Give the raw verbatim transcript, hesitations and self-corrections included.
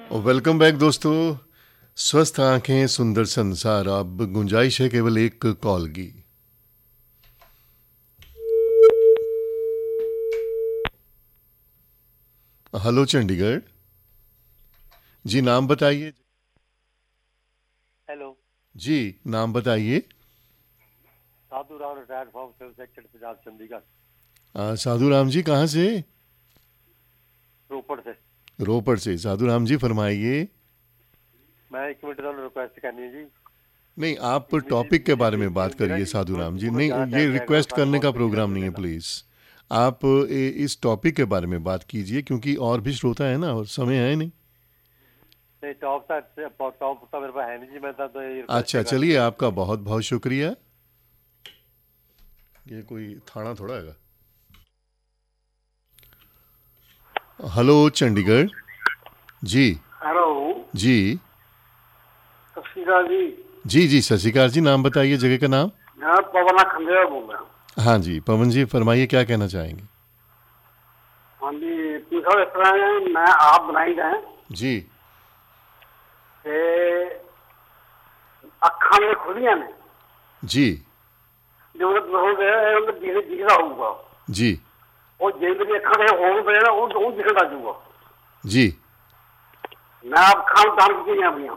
और welcome back दोस्तों। स्वस्थ आंखें सुंदर संसार, अब गुंजाइश है केवल एक कॉल की। हेलो चंडीगढ़ जी, नाम बताइए। हेलो जी, नाम बताइए। साधु Ram, retired form civil sector Punjab Chandigarh. आ, साधु राम जी कहाँ से? रोपड़ से। रोपड़ से। साधु राम जी फरमाइए। मैं एक मिनट ਤੁਹਾਨੂੰ रिक्वेस्ट करनी है जी। नहीं, आप मेरी टॉपिक के बारे मेरी में बात मेरा करिए जी साधु दो राम जी। मुझे नहीं, ज़्यादा ये टाइम लगेगा, रिक्वेस्ट सारी करने का बहुत बड़ी प्रोग्राम जल्दी नहीं है लेना। प्लीज़। आप ए, इस टॉपिक के बारे में बात कीजिए क्योंकि और भी श्रोता है ना और समय है नहीं। नहीं, टॉप तो टॉप तो मेरे पास है नहीं जी। मैं तो ये रिक्वेस्ट अच्छा, चलिए, करनी आपका बहुत बहुत शुक्रिया। ये कोई थाना थोड़ा है। हेलो चंडीगढ़ जी। हेलो जी सत श्री अकाल जी। जी जी सत श्री अकाल जी, नाम बताइए, जगह का नाम। मैं पवन खंडेर बोल रहा हूँ। हाँ जी, पवन जी फरमाइए, क्या कहना चाहेंगे। हाँ जी, पूछो इस तरह है, मैं आप बनाई गए जी ते अखा मेरे खुलियां ने जी जो हो गया धीरे दिखता होगा। जी वो जे मेरी अखा के होने पे ना वो वो दिखता जूगा। जी मैं आप खान दान की अपनी